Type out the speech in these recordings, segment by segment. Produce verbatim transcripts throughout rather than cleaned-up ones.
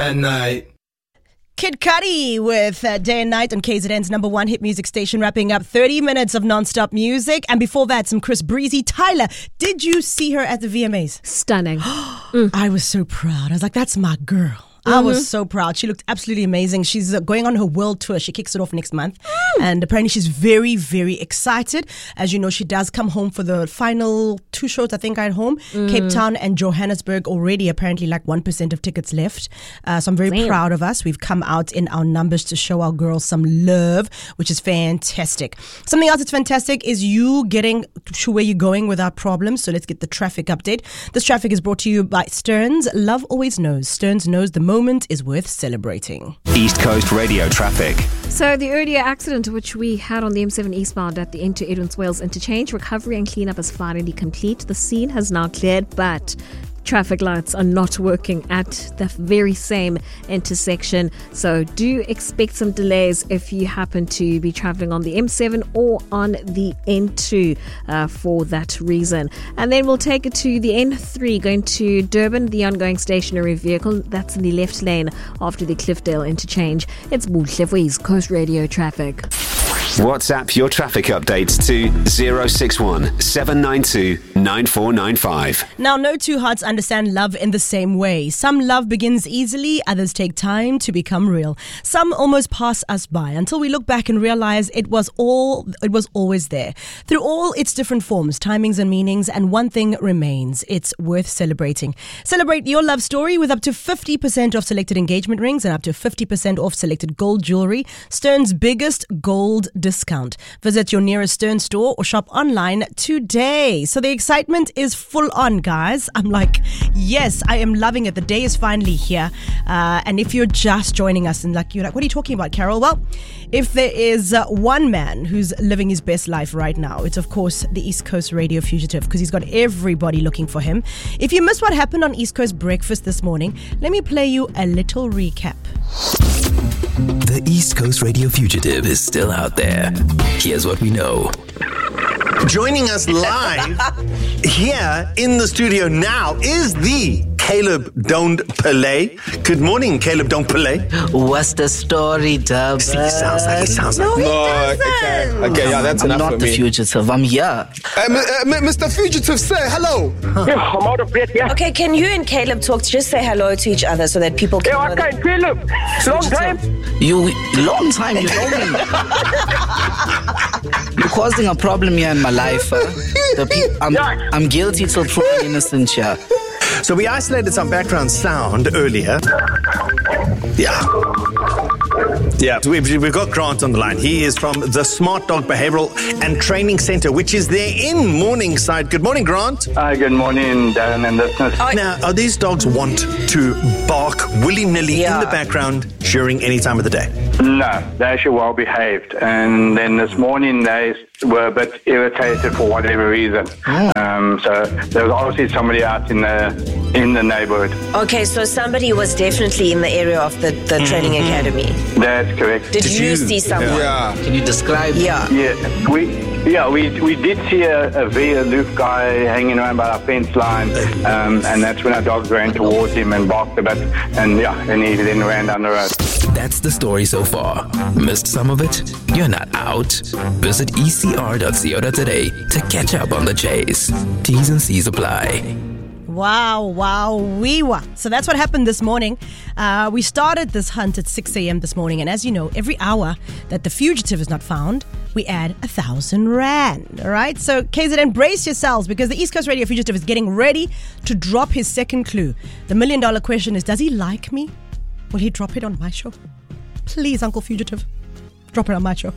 and Night. Kid Cudi with uh, Day and Night on K Z N's number one hit music station, wrapping up thirty minutes of non-stop music. And before that, some Chris Breezy. Tyler, did you see her at the V M As? Stunning. mm. I was so proud. I was like, that's my girl. I was mm-hmm. so proud. She looked absolutely amazing. She's uh, going on her world tour. She kicks it off next month. Mm. And apparently she's very, very excited. As you know, she does come home for the final two shows, I think, at home. Mm. Cape Town and Johannesburg. Already apparently like one percent of tickets left. Uh, so I'm very Damn. proud of us. We've come out in our numbers to show our girls some love, which is fantastic. Something else that's fantastic is you getting to where you're going without problems. So let's get the traffic update. This traffic is brought to you by Stearns. Love always knows. Stearns knows the most moment is worth celebrating. East Coast Radio traffic. So the earlier accident which we had on the M seven eastbound at the end to Edwin Swales interchange, recovery and cleanup is finally complete. The scene has now cleared, but traffic lights are not working at the very same intersection. So do expect some delays if you happen to be traveling on the M seven or on the N two uh, for that reason. And then we'll take it to the N three going to Durban, the ongoing stationary vehicle. That's in the left lane after the Cliffdale interchange. It's Buhle for East Coast Radio traffic. WhatsApp your traffic updates to zero six one seven nine two nine four nine five. Now, no two hearts understand love in the same way. Some love begins easily, others take time to become real. Some almost pass us by until we look back and realize it was all it was always there. Through all its different forms, timings and meanings, and one thing remains, it's worth celebrating. Celebrate your love story with up to fifty percent off selected engagement rings and up to fifty percent off selected gold jewelry. Stern's biggest gold discount. Visit your nearest Stern store or shop online today. So the excitement is full on, guys. I'm like, yes, I am loving it. The day is finally here. Uh, and if you're just joining us and like, you're like, what are you talking about, Carol? Well, if there is uh, one man who's living his best life right now, it's of course the East Coast Radio Fugitive, because he's got everybody looking for him. If you missed what happened on East Coast Breakfast this morning, let me play you a little recap. The East Coast Radio Fugitive is still out there. Here's what we know. Joining us live here in the studio now is the Caleb Don't Pillay. Good morning, Caleb Don't Pillay. What's the story, Dub? See, he sounds like he sounds no, like he no, doesn't. okay, okay, yeah, that's I'm enough not for the me. fugitive. I'm here. Uh, M- uh, Mister Fugitive, sir, hello. Yeah, I'm out of breath, yeah. Okay, can you and Caleb talk? Just say hello to each other so that people can Yeah, know okay, that- Caleb. Long time. You, long time, you know me. You're causing a problem here in my life. Uh. The pe- I'm, Yeah. I'm guilty till proven innocent here. So we isolated some background sound earlier. Yeah. Yeah, so we've, we've got Grant on the line. He is from the Smart Dog Behavioral and Training Center, which is there in Morningside. Good morning, Grant. Hi, good morning, Darren and listeners. Now, are these dogs want to bark willy-nilly Yeah. in the background during any time of the day? No, they're actually well behaved. And then this morning they were a bit irritated for whatever reason. Um, so there was obviously somebody out in the in the neighborhood. Okay, so somebody was definitely in the area of the, the training academy. That's correct. Did, Did you, you- see someone? Yeah. Can you describe? Yeah. Yeah, we yeah we we did see a, a very aloof guy hanging around by our fence line, um, and that's when our dogs ran towards him and barked a bit, and yeah, and he then ran down the road. That's the story so far. Missed some of it? You're not out. Visit e c r dot co dot za to catch up on the chase. T's and C's apply. Wow, wow, wee wah. So that's what happened this morning. Uh, we started this hunt at six a.m. this morning. And as you know, every hour that the fugitive is not found, we add a thousand rand. All right. So K Z N, brace yourselves, because the East Coast Radio Fugitive is getting ready to drop his second clue. The million dollar question is, does he like me? Will he drop it on my show? Please, Uncle Fugitive, drop it on my show.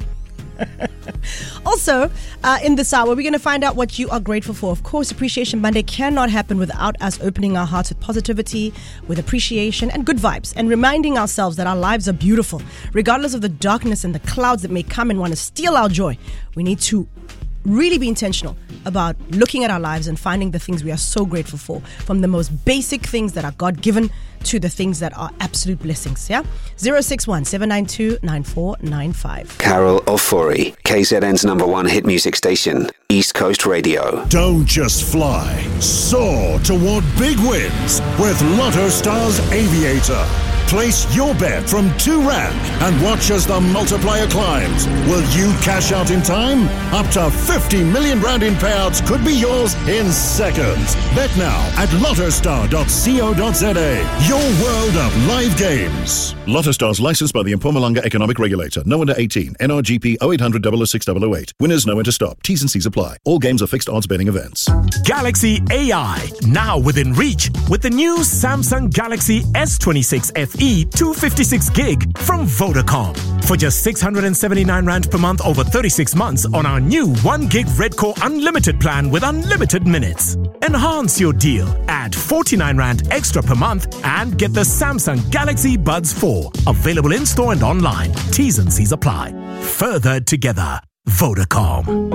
Also, uh, in this hour, we're going to find out what you are grateful for. Of course, Appreciation Monday cannot happen without us opening our hearts with positivity, with appreciation and good vibes, and reminding ourselves that our lives are beautiful. Regardless of the darkness and the clouds that may come and want to steal our joy, we need to really be intentional about looking at our lives and finding the things we are so grateful for, from the most basic things that are God-given to the things that are absolute blessings. Yeah, zero six one seven nine two nine four nine five. Carol Ofori, K Z N's number one hit music station, East Coast Radio. Don't just fly, soar toward big wins with Lotto Stars Aviator. Place your bet from two rand and watch as the multiplier climbs. Will you cash out in time? Up to fifty million rand in payouts could be yours in seconds. Bet now at lottostar dot co dot za. Your world of live games. Lottostars licensed by the Mpumalanga Economic Regulator. No under eighteen. N R G P oh eight hundred, oh oh six, oh oh eight. Winners know when to stop. T's and C's apply. All games are fixed odds betting events. Galaxy A I, now within reach with the new Samsung Galaxy S twenty-six F E two fifty-six gig from Vodacom. For just six hundred seventy-nine rand per month over thirty-six months on our new one gig Red Core Unlimited plan with unlimited minutes. Enhance your deal. Add forty-nine rand extra per month and get the Samsung Galaxy Buds four. Available in store and online. T's and C's apply. Further together. Vodacom.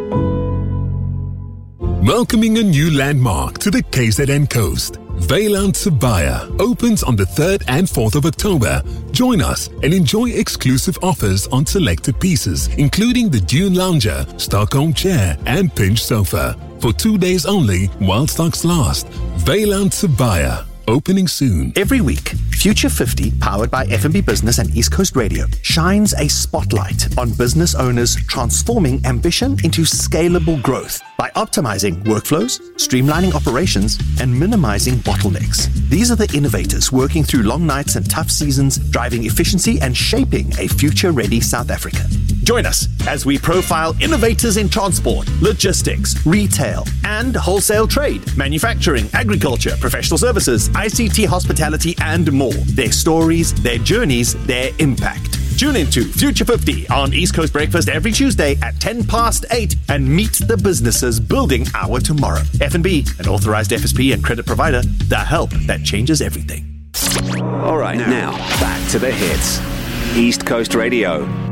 Welcoming a new landmark to the K Z N coast. Wayland Sibaya opens on the third and fourth of October. Join us and enjoy exclusive offers on selected pieces, including the Dune Lounger, Stockholm Chair, and Pinch Sofa. For two days only, while stocks last. Wayland Sibaya. Opening soon. Every week, Future fifty, powered by F and B Business and East Coast Radio, shines a spotlight on business owners transforming ambition into scalable growth by optimizing workflows, streamlining operations, and minimizing bottlenecks. These are the innovators working through long nights and tough seasons, driving efficiency and shaping a future-ready South Africa. Join us as we profile innovators in transport, logistics, retail, and wholesale trade, manufacturing, agriculture, professional services, I C T, hospitality, and more. Their stories, their journeys, their impact. Tune into Future fifty on East Coast Breakfast every Tuesday at ten past eight and meet the businesses building our tomorrow. F and B, an authorized F S P and credit provider, the help that changes everything. All right, now, now back to the hits. East Coast Radio.